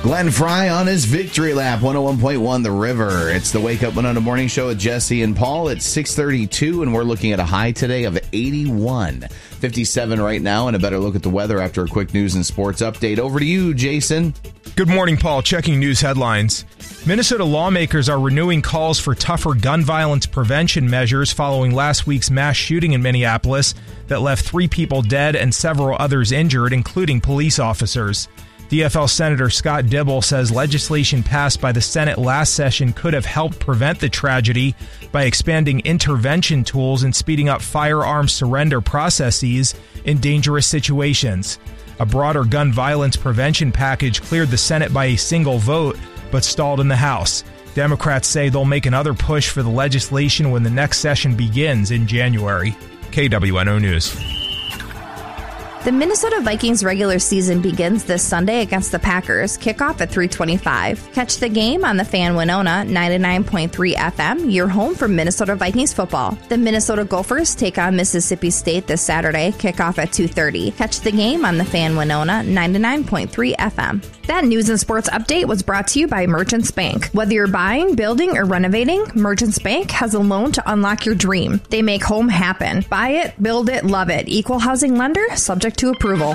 Glenn Fry on his victory lap, 101.1 The River. It's the Wake Up Winona Morning Show with Jesse and Paul. It's 6:32, and we're looking at a high today of 81. 57 right now, and a better look at the weather after a quick news and sports update. Over to you, Jason. Good morning, Paul. Checking news headlines. Minnesota lawmakers are renewing calls for tougher gun violence prevention measures following last week's mass shooting in Minneapolis that left 3 people dead and several others injured, including police officers. DFL Senator Scott Dibble says legislation passed by the Senate last session could have helped prevent the tragedy by expanding intervention tools and speeding up firearm surrender processes in dangerous situations. A broader gun violence prevention package cleared the Senate by a single vote, but stalled in the House. Democrats say they'll make another push for the legislation when the next session begins in January. KWNO News. The Minnesota Vikings regular season begins this Sunday against the Packers. Kickoff at 3:25. Catch the game on the Fan Winona 99.3 FM, your home for Minnesota Vikings football. The Minnesota Gophers take on Mississippi State this Saturday. Kickoff at 2:30. Catch the game on the Fan Winona 99.3 FM. That news and sports update was brought to you by Merchants Bank. Whether you're buying, building, or renovating, Merchants Bank has a loan to unlock your dream. They make home happen. Buy it, build it, love it. Equal housing lender, subject to approval.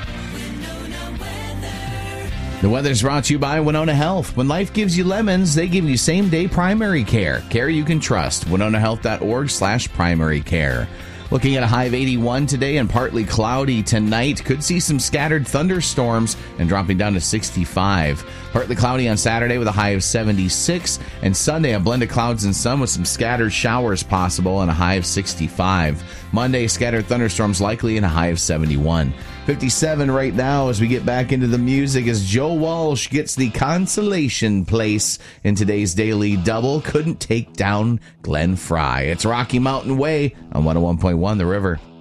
The weather's brought to you by Winona Health. When life gives you lemons, they give you same-day primary care. Care you can trust. WinonaHealth.org/primary care. Looking at a high of 81 today and partly cloudy tonight. Could see some scattered thunderstorms and dropping down to 65. Partly cloudy on Saturday with a high of 76. And Sunday, a blend of clouds and sun with some scattered showers possible and a high of 65. Monday, scattered thunderstorms likely and a high of 71. 57 right now as we get back into the music as Joe Walsh gets the consolation place in today's Daily Double. Couldn't take down Glenn Fry. It's Rocky Mountain Way on 101.1 The River.